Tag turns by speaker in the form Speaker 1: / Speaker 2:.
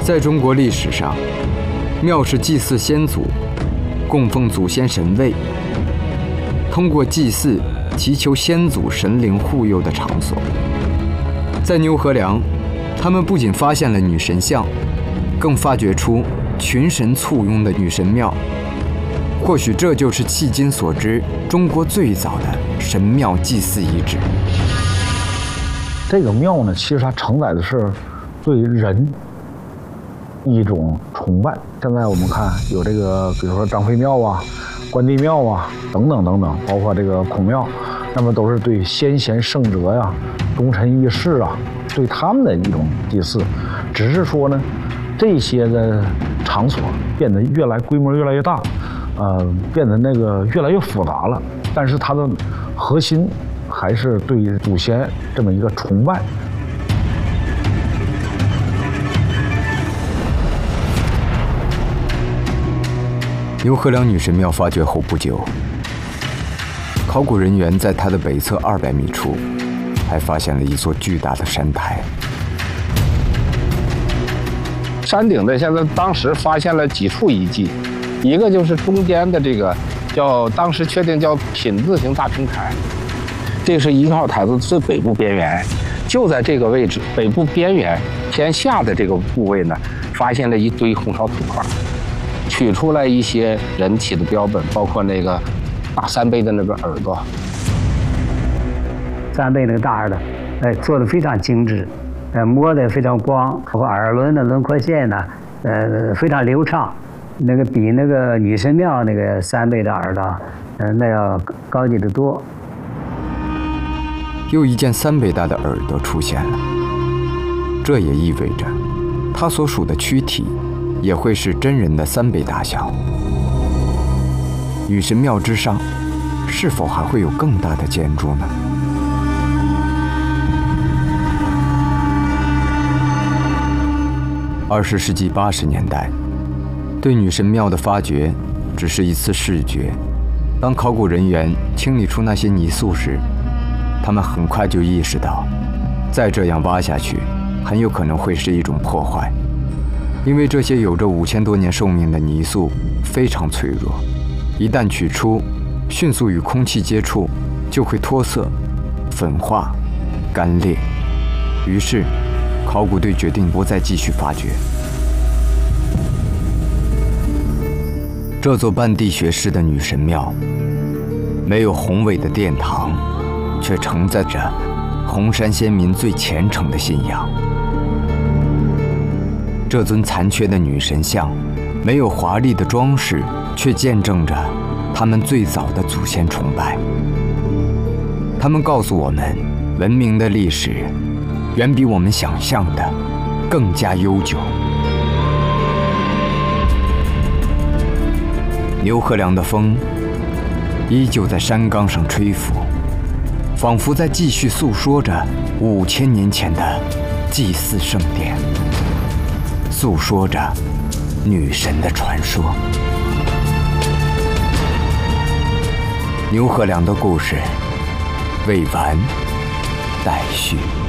Speaker 1: 在中国历史上，庙是祭祀先祖、供奉祖先神位、通过祭祀祈求先祖神灵护佑的场所。在牛河梁，他们不仅发现了女神像，更发掘出群神簇拥的女神庙。或许这就是迄今所知中国最早的神庙祭祀遗址。
Speaker 2: 这个庙呢，其实它承载的是对人一种崇拜。现在我们看有这个，比如说张飞庙啊、关帝庙啊等等等等，包括这个孔庙，那么都是对先贤圣哲呀、忠臣义士啊，对他们的一种祭祀。只是说呢，这些的场所变得规模越来越大，变得那个越来越复杂了。但是它的核心还是对祖先这么一个崇拜。
Speaker 1: 牛河梁女神庙发掘后不久，考古人员在它的北侧200米处，还发现了一座巨大的山台。
Speaker 3: 山顶的现在当时发现了几处遗迹，一个就是中间的这个当时确定叫品字形大平台，这是1号台子最北部边缘，就在这个位置北部边缘偏下的这个部位呢，发现了一堆红烧土块。取出来一些人体的标本，包括那个大3倍的那个耳朵
Speaker 4: ，3倍那个大耳朵，做的非常精致，摸的非常光，包括耳轮的轮廓线呢，非常流畅，那个比那个女神庙那个3倍的耳朵，那要高级得多。
Speaker 1: 又一件3倍大的耳朵出现了，这也意味着，它所属的躯体也会是真人的3倍大小。女神庙之上，是否还会有更大的建筑呢？20世纪80年代，对女神庙的发掘只是一次视觉。当考古人员清理出那些泥塑时，他们很快就意识到，再这样挖下去，很有可能会是一种破坏。因为这些有着5000多年寿命的泥塑非常脆弱，一旦取出，迅速与空气接触，就会脱色、粉化、干裂。于是，考古队决定不再继续发掘。这座半地穴式的女神庙，没有宏伟的殿堂，却承载着红山先民最虔诚的信仰。这尊残缺的女神像，没有华丽的装饰，却见证着他们最早的祖先崇拜。他们告诉我们，文明的历史远比我们想象的更加悠久。牛河梁的风依旧在山岗上吹拂，仿佛在继续诉说着5000年前的祭祀圣殿，诉说着女神的传说。牛河梁的故事未完待续。